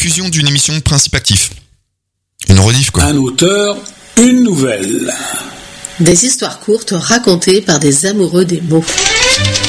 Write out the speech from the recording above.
rediffusion d'une émission de Principe Actif. Une rediff, quoi. Un auteur, une nouvelle. Des histoires courtes racontées par des amoureux des mots.